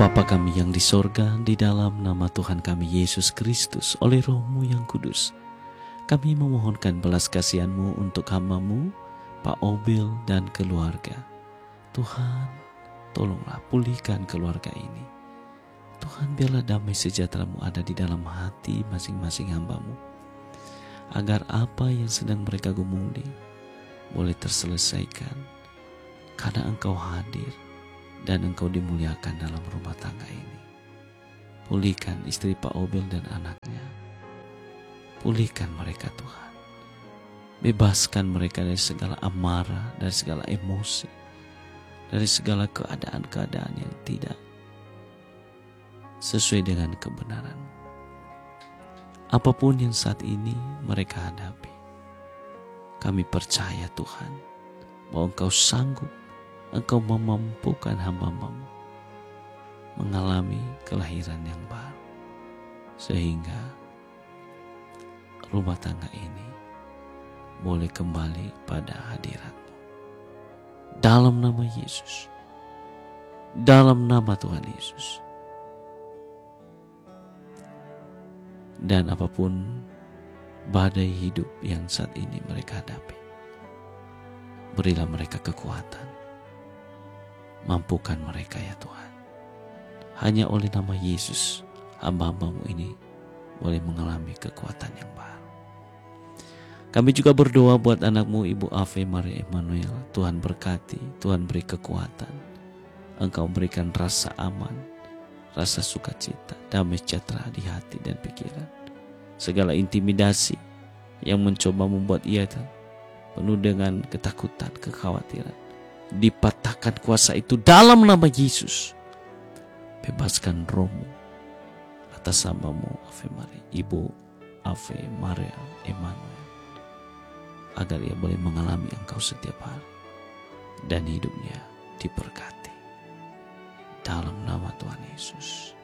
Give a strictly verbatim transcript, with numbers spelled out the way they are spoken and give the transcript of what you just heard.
Bapa kami yang di sorga, di dalam nama Tuhan kami Yesus Kristus, oleh Roh-Mu yang kudus, kami memohonkan belas kasihan-Mu untuk hamba-Mu, Pak Obel dan keluarga. Tuhan, tolonglah pulihkan keluarga ini. Tuhan, biarlah damai sejahtera-Mu ada di dalam hati masing-masing hamba-Mu, agar apa yang sedang mereka gumuli boleh terselesaikan, karena Engkau hadir dan Engkau dimuliakan dalam rumah tangga ini. Pulihkan istri Pak Obel dan anaknya. Pulihkan mereka Tuhan. Bebaskan mereka dari segala amarah, dari segala emosi, dari segala keadaan-keadaan yang tidak sesuai dengan kebenaran. Apapun yang saat ini mereka hadapi, kami percaya Tuhan bahwa Engkau sanggup, Engkau memampukan hamba-Mu mengalami kelahiran yang baru, sehingga rumah tangga ini boleh kembali pada hadirat-Mu. Dalam nama Yesus, dalam nama Tuhan Yesus. Dan apapun badai hidup yang saat ini mereka hadapi, berilah mereka kekuatan. Mampukan mereka ya Tuhan. Hanya oleh nama Yesus, hamba-hamba-Mu ini boleh mengalami kekuatan yang baru. Kami juga berdoa buat anak-Mu Ibu Ave Maria Emmanuel. Tuhan berkati, Tuhan beri kekuatan. Engkau berikan rasa aman, rasa sukacita, damai sejahtera di hati dan pikiran. Segala intimidasi yang mencoba membuat ia penuh dengan ketakutan, kekhawatiran, dipatahkan kuasa itu dalam nama Yesus. Bebaskan Roh-Mu atas hamba-Mu Ave Maria, Ibu Ave Maria Emmanuel, agar ia boleh mengalami Engkau setiap hari dan hidupnya diberkati dalam nama Tuhan Yesus.